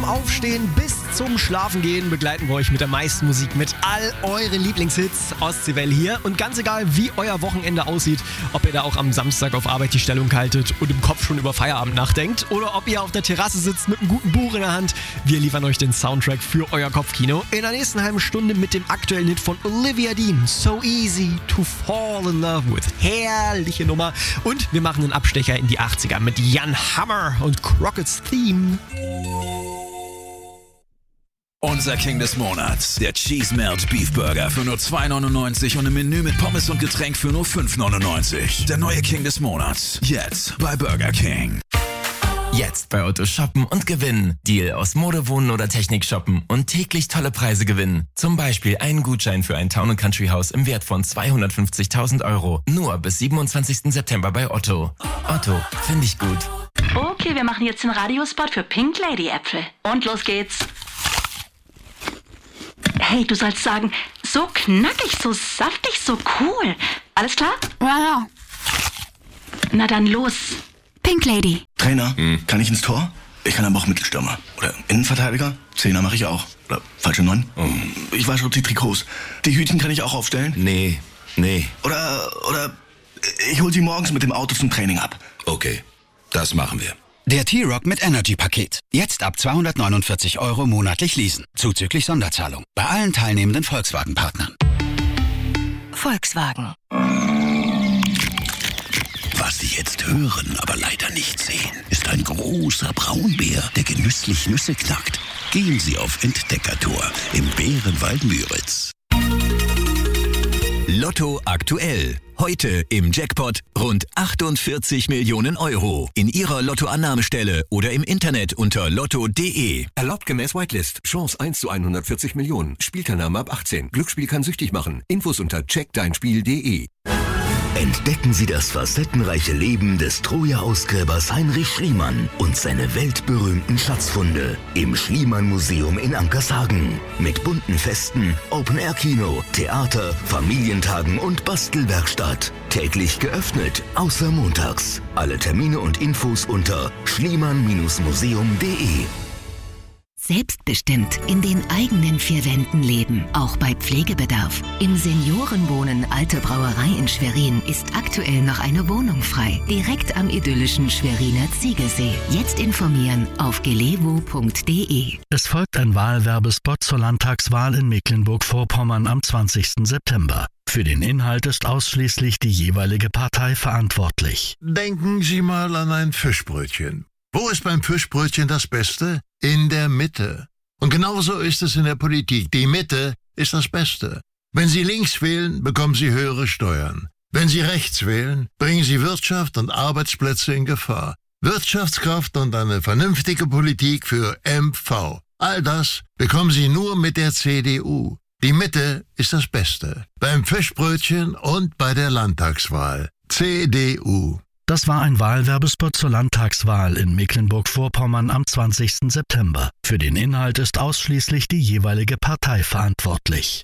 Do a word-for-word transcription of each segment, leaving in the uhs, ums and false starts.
Aufstehen bis zum Schlafengehen begleiten wir euch mit der meisten Musik, mit all euren Lieblingshits. Ostseewelle hier. Und ganz egal, wie euer Wochenende aussieht, ob ihr da auch am Samstag auf Arbeit die Stellung haltet und im Kopf schon über Feierabend nachdenkt oder ob ihr auf der Terrasse sitzt mit einem guten Buch in der Hand, wir liefern euch den Soundtrack für euer Kopfkino in der nächsten halben Stunde mit dem aktuellen Hit von Olivia Dean, So Easy to Fall in Love With. Herrliche Nummer. Und wir machen einen Abstecher in die achtziger mit Jan Hammer und Crockett's Theme. Unser King des Monats, der Cheese Melt Beef Burger für nur zwei neunundneunzig und ein Menü mit Pommes und Getränk für nur fünf neunundneunzig. Der neue King des Monats, jetzt bei Burger King. Jetzt bei Otto shoppen und gewinnen. Deal aus Mode, Wohnen oder Technik shoppen und täglich tolle Preise gewinnen. Zum Beispiel einen Gutschein für ein Town- und Country-Haus im Wert von zweihundertfünfzigtausend Euro. Nur bis siebenundzwanzigsten September bei Otto. Otto, finde ich gut. Okay, wir machen jetzt den Radiospot für Pink Lady Äpfel. Und los geht's. Hey, du sollst sagen, so knackig, so saftig, so cool. Alles klar? Ja, ja. Na dann los. Pink Lady. Trainer, hm. kann ich ins Tor? Ich kann aber auch Mittelstürmer. Oder Innenverteidiger? Zehner mache ich auch. Oder falsche Neun? Oh. Ich wasche die Trikots. Die Hütchen kann ich auch aufstellen? Nee, nee. Oder, oder ich hol sie morgens mit dem Auto zum Training ab. Okay, das machen wir. Der T-Rock mit Energy-Paket. Jetzt ab zweihundertneunundvierzig Euro monatlich leasen. Zuzüglich Sonderzahlung. Bei allen teilnehmenden Volkswagen-Partnern. Volkswagen. Was Sie jetzt hören, aber leider nicht sehen, ist ein großer Braunbär, der genüsslich Nüsse knackt. Gehen Sie auf Entdeckertour im Bärenwald Müritz. Lotto aktuell. Heute im Jackpot rund achtundvierzig Millionen Euro. In Ihrer Lottoannahmestelle oder im Internet unter lotto punkt de. Erlaubt gemäß Whitelist. Chance eins zu hundertvierzig Millionen. Spielteilnahme ab achtzehn. Glücksspiel kann süchtig machen. Infos unter check dein spiel punkt de. Entdecken Sie das facettenreiche Leben des Troja-Ausgräbers Heinrich Schliemann und seine weltberühmten Schatzfunde im Schliemann-Museum in Ankershagen. Mit bunten Festen, Open-Air-Kino, Theater, Familientagen und Bastelwerkstatt. Täglich geöffnet, außer montags. Alle Termine und Infos unter schliemann museum punkt de. Selbstbestimmt in den eigenen vier Wänden leben, auch bei Pflegebedarf. Im Seniorenwohnen Alte Brauerei in Schwerin ist aktuell noch eine Wohnung frei, direkt am idyllischen Schweriner Ziegesee. Jetzt informieren auf gelevo punkt de. Es folgt ein Wahlwerbespot zur Landtagswahl in Mecklenburg-Vorpommern am zwanzigsten September. Für den Inhalt ist ausschließlich die jeweilige Partei verantwortlich. Denken Sie mal an ein Fischbrötchen. Wo ist beim Fischbrötchen das Beste? In der Mitte. Und genauso ist es in der Politik. Die Mitte ist das Beste. Wenn Sie links wählen, bekommen Sie höhere Steuern. Wenn Sie rechts wählen, bringen Sie Wirtschaft und Arbeitsplätze in Gefahr. Wirtschaftskraft und eine vernünftige Politik für M V. All das bekommen Sie nur mit der C D U. Die Mitte ist das Beste. Beim Fischbrötchen und bei der Landtagswahl. C D U. Das war ein Wahlwerbespot zur Landtagswahl in Mecklenburg-Vorpommern am zwanzigsten September. Für den Inhalt ist ausschließlich die jeweilige Partei verantwortlich.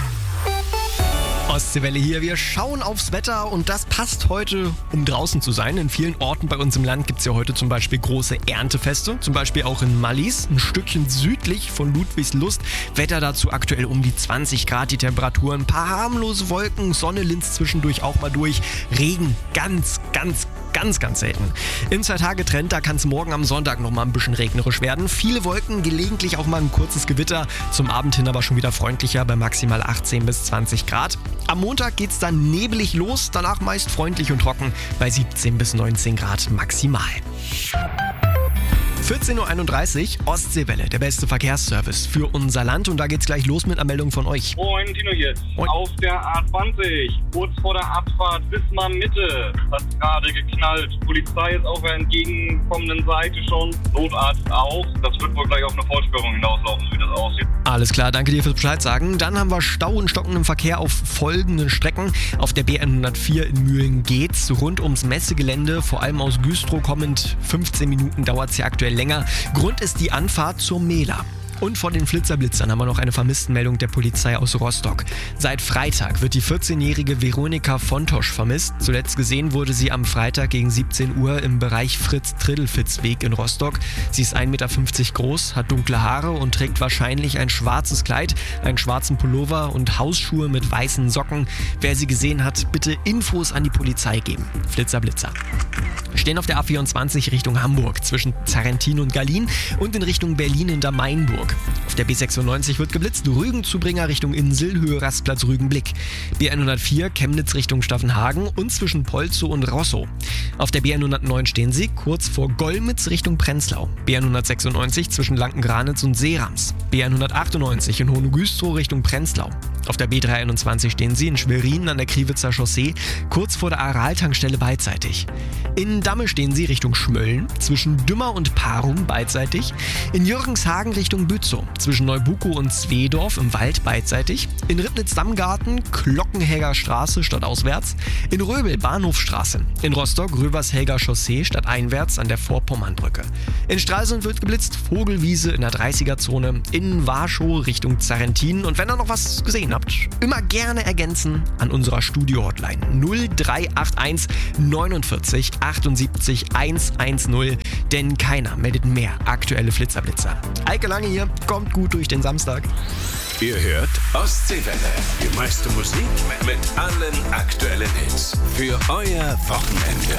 Ostseewelle hier. Wir schauen aufs Wetter und das passt heute, um draußen zu sein. In vielen Orten bei uns im Land gibt es ja heute zum Beispiel große Erntefeste. Zum Beispiel auch in Mallis, ein Stückchen südlich von Ludwigslust. Wetter dazu aktuell um die zwanzig Grad, die Temperatur. Ein paar harmlose Wolken, Sonne linst zwischendurch auch mal durch. Regen ganz, ganz, ganz, ganz selten. Im Zwei-Tage-Trend, da kann es morgen am Sonntag noch mal ein bisschen regnerisch werden. Viele Wolken, gelegentlich auch mal ein kurzes Gewitter. Zum Abend hin aber schon wieder freundlicher bei maximal achtzehn bis zwanzig Grad. Am Montag geht's dann nebelig los, danach meist freundlich und trocken bei siebzehn bis neunzehn Grad maximal. vierzehn Uhr einunddreißig, Ostseewelle, der beste Verkehrsservice für unser Land. Und da geht's gleich los mit einer Meldung von euch. Moin, Tino hier. Moin. Auf der A zwanzig, kurz vor der Abfahrt Wismar Mitte, hat gerade geknallt. Polizei ist auf der entgegenkommenden Seite schon, Notarzt auch. Das wird wohl gleich auf eine Vollsperrung hinauslaufen, so wie das aussieht. Alles klar, danke dir fürs Bescheid sagen. Dann haben wir Stau und stockenden Verkehr auf folgenden Strecken. Auf der B hundertvier in Mühlen geht's rund ums Messegelände, vor allem aus Güstrow kommend. fünfzehn Minuten dauert es hier aktuell länger. Grund ist die Anfahrt zur Mela. Und vor den Flitzerblitzern haben wir noch eine Vermisstenmeldung der Polizei aus Rostock. Seit Freitag wird die vierzehnjährige Veronika Fontosch vermisst. Zuletzt gesehen wurde sie am Freitag gegen siebzehn Uhr im Bereich Fritz-Triddelfitz-Weg in Rostock. Sie ist ein Meter fünfzig groß, hat dunkle Haare und trägt wahrscheinlich ein schwarzes Kleid, einen schwarzen Pullover und Hausschuhe mit weißen Socken. Wer sie gesehen hat, bitte Infos an die Polizei geben. Flitzerblitzer. Wir stehen auf der A vierundzwanzig Richtung Hamburg zwischen Zarrentin und Gallien und in Richtung Berlin hinter Mainburg. Auf der B sechsundneunzig wird geblitzt, Rügen-Zubringer Richtung Insel, Höhe Rastplatz Rügenblick. B hundertvier Chemnitz Richtung Staffenhagen und zwischen Polzow und Rosso. Auf der B hundertneun stehen sie kurz vor Golmitz Richtung Prenzlau. B hundertsechsundneunzig zwischen Lankengranitz und Seerams. B hundertachtundneunzig in Hohne-Güstrow Richtung Prenzlau. Auf der B dreihunderteinundzwanzig stehen sie in Schwerin an der Kriwitzer Chaussee, kurz vor der Aral-Tankstelle beidseitig. In Damme stehen sie Richtung Schmölln, zwischen Dümmer und Parum beidseitig. In Jürgenshagen Richtung Bützow, zwischen Neubukow und Zwedorf im Wald beidseitig. In Ribnitz-Dammgarten, Glockenhäger Straße stadtauswärts. In Röbel Bahnhofstraße. In Rostock Rövershelger Chaussee stadteinwärts an der Vorpommernbrücke. In Stralsund wird geblitzt, Vogelwiese in der dreißiger-Zone. In Warschau Richtung Zarrentin. Und wenn ihr noch was gesehen habt, immer gerne ergänzen an unserer Studio-Hotline null drei acht eins neunundvierzig achtundsiebzig hundertzehn, denn keiner meldet mehr aktuelle Flitzerblitzer. Eike Lange hier, kommt gut durch den Samstag. Ihr hört Ostseewelle. Die meiste Musik mit allen aktuellen Hits. Für euer Wochenende.